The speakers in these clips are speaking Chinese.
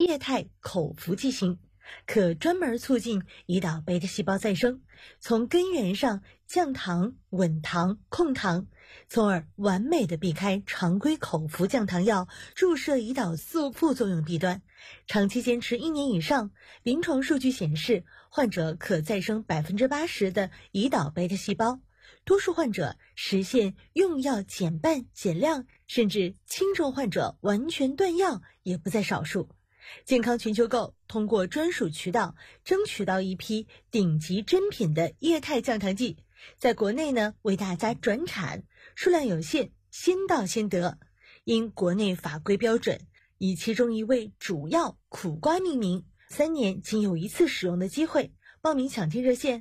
液态口服剂型，可专门促进胰岛贝塔细胞再生，从根源上降糖、稳糖、控糖，从而完美的避开常规口服降糖药注射胰岛素副作用弊端。长期坚持1年以上，临床数据显示，患者可再生80%的胰岛贝塔细胞，多数患者实现用药减半减量，甚至轻重患者完全断药也不在少数。健康全球购通过专属渠道争取到一批顶级珍品的液态降糖剂，在国内呢为大家转产，数量有限，先到先得。因国内法规标准，以其中一味主药苦瓜命名，3年仅有1次使用的机会。报名抢听热线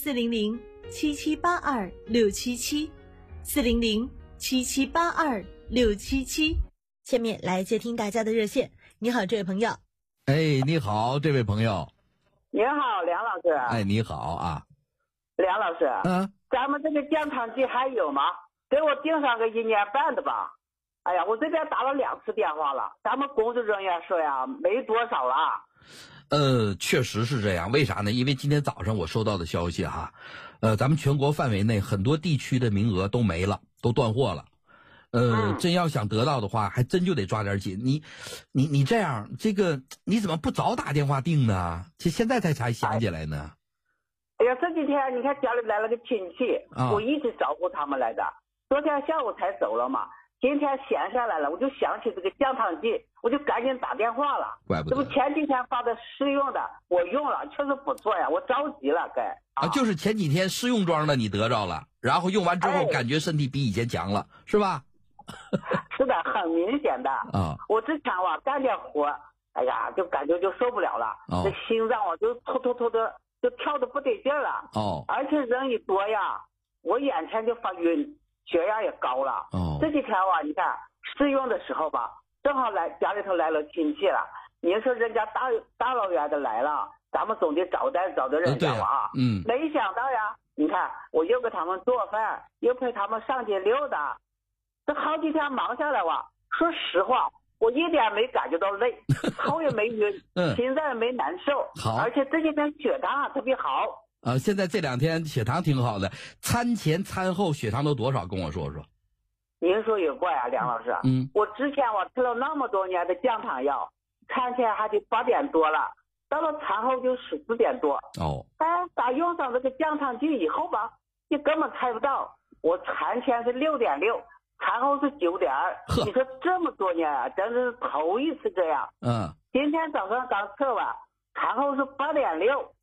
400-7782-677，400-7782-677。下面来接听大家的热线。你好，这位朋友。 哎，你好，这位朋友。 你好，梁老师。 哎，你好啊。 梁老师，咱们这个降糖剂还有吗？给我订上个1年半的吧。哎呀，我这边打了2次电话了，咱们工作人员说呀，没多少了。 确实是这样。为啥呢？因为今天早上我收到的消息哈，咱们全国范围内很多地区的名额都没了，都断货了。真要想得到的话，还真就得抓点紧。你这样，这个你怎么不早打电话订呢？现在才想起来呢。 哎呀，这几天你看家里来了个亲戚，我一直照顾他们来的。昨天下午才走了嘛，今天闲下来了，我就想起这个降糖剂，我就赶紧打电话了。 怪不得。 这不前几天发的试用的，我用了，确实不错呀，我着急了该。 就是前几天试用装的你得着了，然后用完之后感觉身体比以前强了，是吧？ 是的，很明显的。我之前干点活，哎呀，就感觉就受不了了，这心脏就突的就跳得不得劲了。而且人一多呀，我眼前就发晕，血压也高了。这几天你看试用的时候吧，正好家里头来了亲戚了，您说人家大老远的来了，咱们总得招待人家嘛。没想到呀，你看我又给他们做饭，又陪他们上街溜达，这好几天忙下来说实话，我一点没感觉到累，头也没晕，心脏也没难受。 好， 而且这几天血糖特别好。 现在这2天血糖挺好的，餐前餐后血糖都多少？跟我说说。 您说也怪啊，梁老师。我之前吃了那么多年的降糖药，餐前还得8点多了，到了餐后就14点多。打用上这个降糖剂以后吧，你根本猜不到，我餐前是6点6，餐后是9点。你说这么多年啊，真是头一次这样。今天早上刚测完，餐后是8点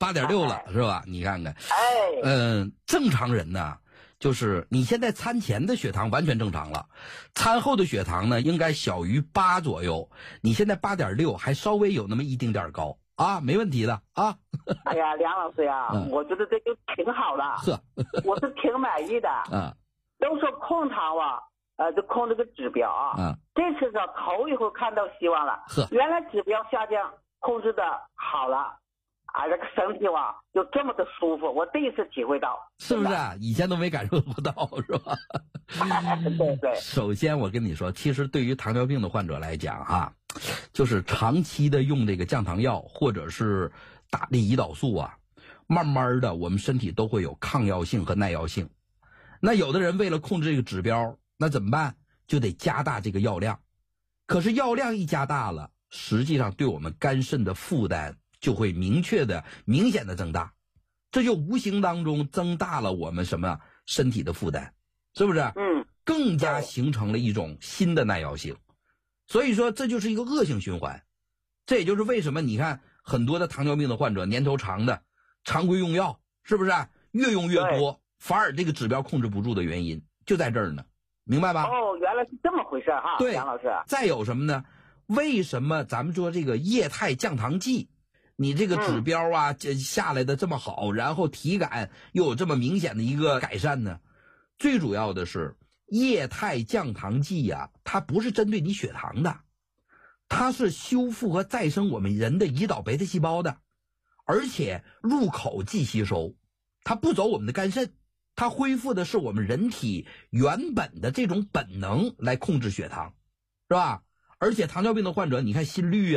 6 了，是吧？你看看。正常人呢，就是你现在餐前的血糖完全正常了，餐后的血糖呢应该小于8左右，你现在8点6，还稍微有那么一丁点高啊，没问题的啊。 哎呀，梁老师呀，我觉得这就挺好了，我是挺满意的。都说控糖就控这个指标这次是头一回看到希望了。原来指标下降控制的好了，这个身体就这么的舒服，我第一次体会到， 是不是？以前都没感受不到，是吧？ 对。 首先我跟你说，其实对于糖尿病的患者来讲就是长期的用这个降糖药或者是打这胰岛素慢慢的我们身体都会有抗药性和耐药性。那有的人为了控制这个指标，那怎么办？就得加大这个药量。可是药量一加大了，实际上对我们肝肾的负担就会明显的增大，这就无形当中增大了我们身体的负担，是不是？更加形成了一种新的耐药性。所以说这就是一个恶性循环。这也就是为什么你看很多的糖尿病的患者年头长的常规用药，是不是越用越多，反而这个指标控制不住的原因就在这儿呢，明白吧？ 原来是这么回事对， 梁老师。 再有什么呢？为什么咱们说这个液态降糖剂，你这个指标下来的这么好，然后体感又有这么明显的一个改善呢？最主要的是液态降糖剂它不是针对你血糖的，它是修复和再生我们人的胰岛贝塔细胞的，而且入口即吸收，它不走我们的肝肾，它恢复的是我们人体原本的这种本能来控制血糖，是吧？而且糖尿病的患者，你看心率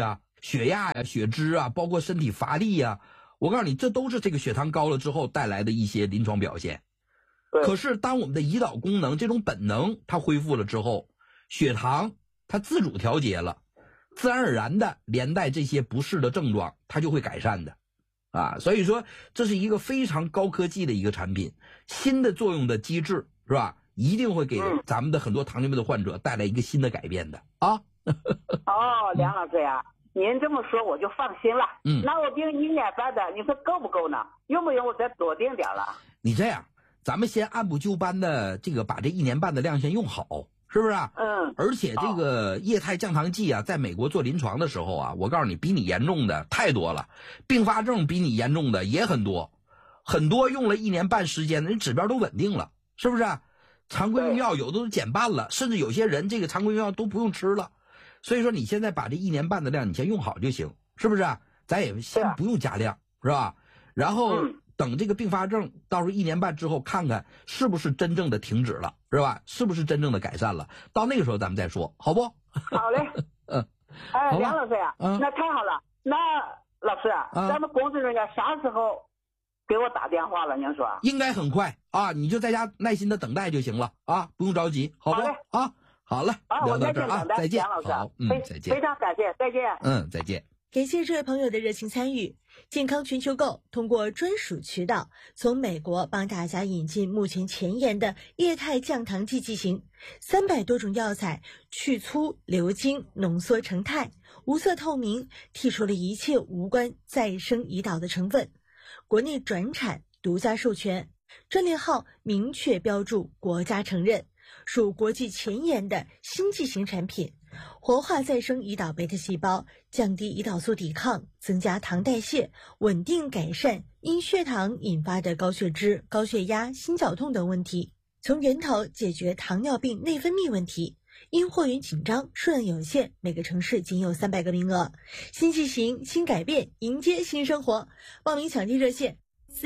血压呀、血脂啊，包括身体乏力呀，我告诉你，这都是这个血糖高了之后带来的一些临床表现。可是当我们的胰岛功能这种本能它恢复了之后，血糖它自主调节了，自然而然的连带这些不适的症状它就会改善的啊。所以说这是一个非常高科技的一个产品，新的作用的机制是吧，一定会给咱们的很多糖尿病的患者带来一个新的改变的啊。 哦，梁老师呀，您这么说我就放心了。那我病1年半的，你说够不够呢？用不用我再多定点了？ 你这样，咱们先按部就班的这个把这1年半的量先用好，是不是啊？而且这个液态降糖剂啊，在美国做临床的时候啊，我告诉你，比你严重的太多了，并发症比你严重的也很多，很多用了1年半时间的人指标都稳定了，是不是啊？常规用药有的都减半了，甚至有些人这个常规用药都不用吃了。所以说你现在把这1年半的量你先用好就行，是不是啊？咱也先不用加量，是吧？然后等这个并发症到时候1年半之后，看看是不是真正的停止了，是吧？是不是真正的改善了？到那个时候咱们再说，好不？ 好嘞。梁老师呀，那太好了。那老师啊，咱们公司人家啥时候给我打电话了？您说？应该很快啊，你就在家耐心的等待就行了啊，不用着急，好不？啊。好了，聊到这儿啊，再见。好，再见。 非常感谢，再见。 再见。 感谢这位朋友的热情参与。健康全球购通过专属渠道从美国帮大家引进目前前沿的液态降糖剂剂型，300多种药材去粗流精，浓缩成肽，无色透明，剔除了一切无关再生胰岛的成分，国内转产，独家授权，专利号明确标注，国家承认，属国际前沿的新剂型产品，活化再生胰岛贝塔细胞，降低胰岛素抵抗，增加糖代谢，稳定改善因血糖引发的高血脂、高血压、心绞痛等问题，从源头解决糖尿病内分泌问题。因货源紧张，数量有限，每个城市仅有300个名额。新剂型，新改变，迎接新生活。报名抢地热线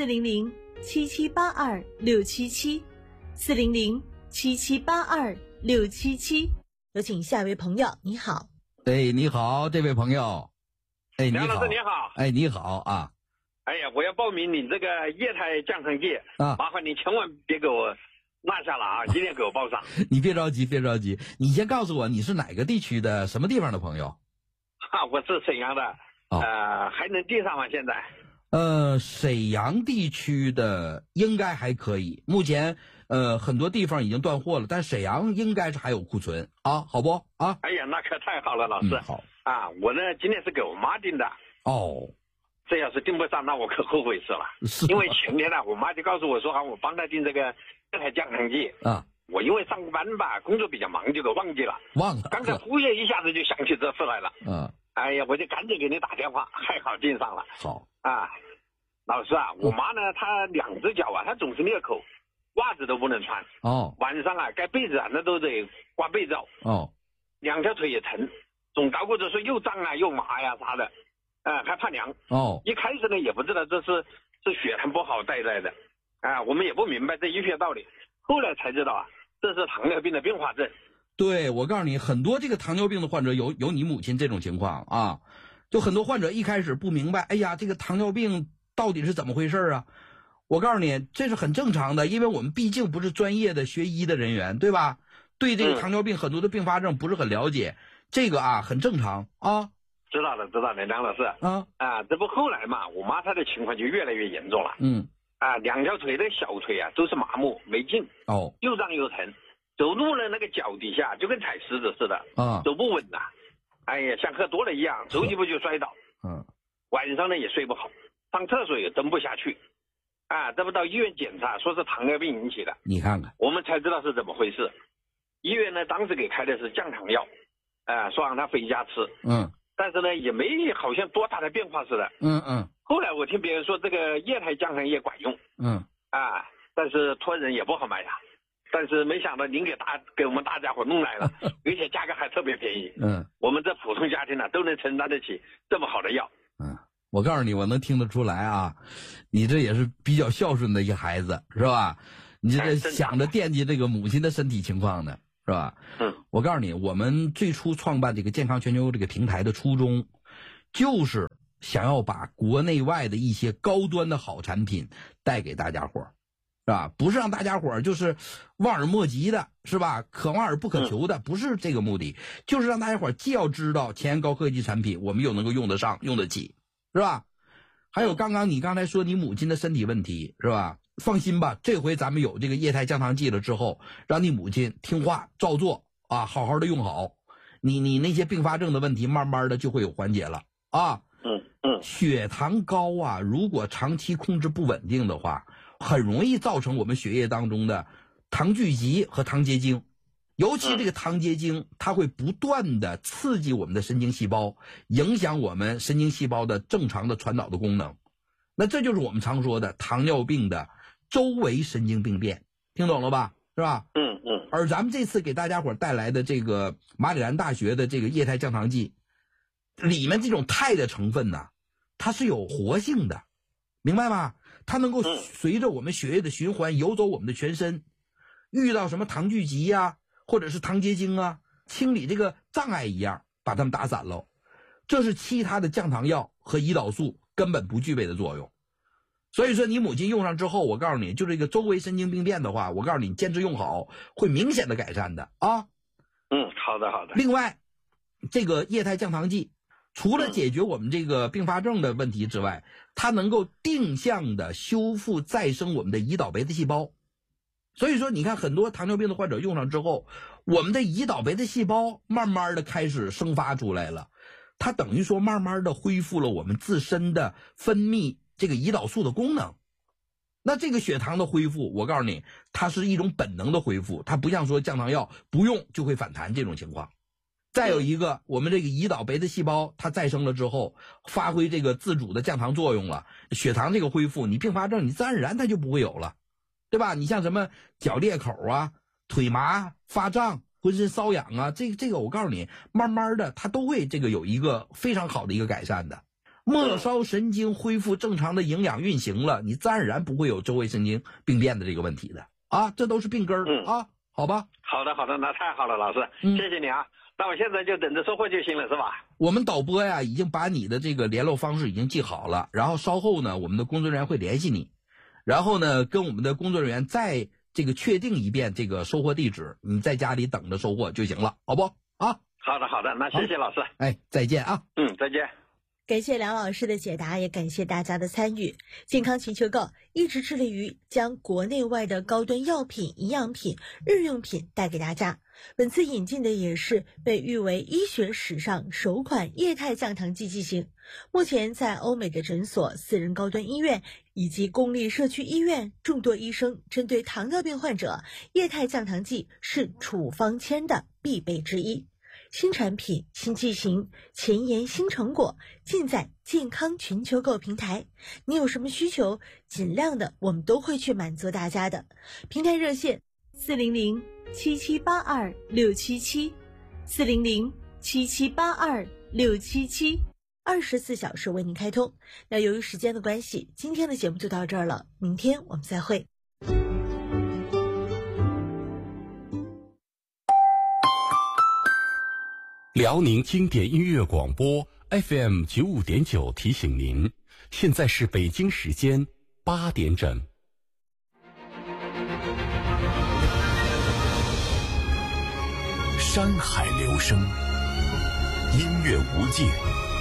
400-7782-677，400-7782-677。有请下一位朋友，你好。 你好，这位朋友。你好。 梁老师你好。 你好啊。 哎呀，我要报名你这个液态降糖剂啊，麻烦你千万别给我落下了啊，一定给我报上。 你别着急，你先告诉我你是哪个地区的，什么地方的朋友？ 我是沈阳的。还能订上吗？现在？ 沈阳地区的应该还可以，目前很多地方已经断货了，但沈阳应该是还有库存啊，好不啊？ 哎呀，那可太好了，老师。 好啊，我呢今天是给我妈订的。 哦， 这要是订不上，那我可后悔死了。因为前天呢，我妈就告诉我说，我帮她订这个液态降糖剂啊。 我因为上班吧，工作比较忙，就给忘记了。刚才忽然一下子就想起这事来了。哎呀，我就赶紧给你打电话，还好订上了。 好啊，老师啊，我妈呢，她2只脚啊，她总是裂口，袜子都不能穿。晚上啊，盖被子啊，那都得挂被罩。2条腿也疼，总捣鼓着说又胀啊又麻呀啥的，还怕凉。一开始呢也不知道这是血糖不好带来的，我们也不明白这医学道理，后来才知道啊，这是糖尿病的并发症。 对，我告诉你，很多这个糖尿病的患者有你母亲这种情况啊，就很多患者一开始不明白，哎呀，这个糖尿病到底是怎么回事啊？我告诉你，这是很正常的，因为我们毕竟不是专业的学医的人员，对吧？对这个糖尿病很多的并发症不是很了解，这个啊很正常啊。 知道了，梁老师。这不后来嘛，我妈她的情况就越来越严重了。2条腿的小腿啊都是麻木没劲，又胀又疼。走路呢，那个脚底下就跟踩石子似的，走不稳呐。哎呀，像喝多了一样，走几步就摔倒。晚上呢也睡不好，上厕所也蹲不下去。这不到医院检查，说是糖尿病引起的。 你看看， 我们才知道是怎么回事。医院呢当时给开的是降糖药，说让他回家吃。但是呢也没好像多大的变化似的。后来我听别人说这个液态降糖液管用。但是托人也不好买呀。但是没想到您给我们大家伙弄来了，而且价格还特别便宜。我们这普通家庭呢都能承担得起这么好的药。 我告诉你，我能听得出来啊，你这也是比较孝顺的一个孩子，是吧？你这想着惦记这个母亲的身体情况呢，是吧？我告诉你，我们最初创办这个健康全球这个平台的初衷， 就是想要把国内外的一些高端的好产品带给大家伙儿，是吧？不是让大家伙儿就是望而莫及的，是吧？可望而不可求的，不是这个目的，就是让大家伙儿既要知道前沿高科技产品我们又能够用得上用得起，是吧？还有你刚才说你母亲的身体问题，是吧？放心吧，这回咱们有这个液态降糖剂了之后，让你母亲听话照做啊，好好的用好，你那些并发症的问题慢慢的就会有缓解了啊。血糖高啊，如果长期控制不稳定的话，很容易造成我们血液当中的糖聚集和糖结晶，尤其这个糖结晶它会不断的刺激我们的神经细胞，影响我们神经细胞的正常的传导的功能。那这就是我们常说的糖尿病的周围神经病变，听懂了吧？是吧？而咱们这次给大家伙带来的这个马里兰大学的这个液态降糖剂，里面这种肽的成分呢，它是有活性的，明白吗？它能够随着我们血液的循环游走我们的全身，遇到什么糖聚集啊，或者是糖结晶啊，清理这个障碍一样，把它们打散喽。这是其他的降糖药和胰岛素根本不具备的作用。所以说你母亲用上之后，我告诉你，就这个周围神经病变的话，我告诉你坚持用好，会明显的改善的啊。 好的。 另外，这个液态降糖剂除了解决我们这个并发症的问题之外，它能够定向的修复再生我们的胰岛贝塔细胞。所以说你看很多糖尿病的患者用上之后，我们的胰岛贝塔细胞慢慢的开始生发出来了，它等于说慢慢的恢复了我们自身的分泌这个胰岛素的功能。那这个血糖的恢复，我告诉你，它是一种本能的恢复，它不像说降糖药不用就会反弹这种情况。再有一个，我们这个胰岛贝塔细胞它再生了之后，发挥这个自主的降糖作用了，血糖这个恢复，你并发症你自然而然它就不会有了，对吧？你像什么脚裂口啊、腿麻、发胀、浑身瘙痒啊，这个我告诉你，慢慢的它都会这个有一个非常好的一个改善的。末梢神经恢复正常的营养运行了，你自然而然不会有周围神经病变的这个问题的啊，这都是病根儿啊，好吧？ 好的，那太好了，老师，谢谢你啊。那我现在就等着收货就行了，是吧？ 我们导播呀已经把你的这个联络方式已经记好了，然后稍后呢，我们的工作人员会联系你，然后呢，跟我们的工作人员再这个确定一遍这个收货地址，你在家里等着收货就行了，好不？啊？ 好的，那谢谢老师。 哎，再见啊。 再见。 感谢梁老师的解答，也感谢大家的参与。健康勤求购一直致力于将国内外的高端药品、营养品、日用品带给大家。本次引进的也是被誉为医学史上首款液态降糖剂剂型。目前在欧美的诊所、私人高端医院以及公立社区医院，众多医生针对糖尿病患者，液态降糖剂是处方签的必备之一。新产品、新剂型、前沿新成果，尽在健康群求购平台。你有什么需求，尽量的我们都会去满足大家的。平台热线400-7782-677 400-7782-677， 24小时为您开通。那由于时间的关系，今天的节目就到这儿了，明天我们再会。 辽宁经典音乐广播 FM 95.9提醒您，现在是北京时间8点整。山海流声，音乐无尽。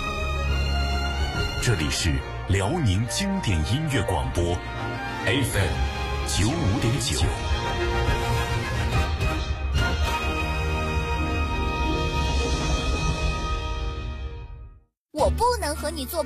这里是辽宁经典音乐广播 FM 95.9。 我不能和你做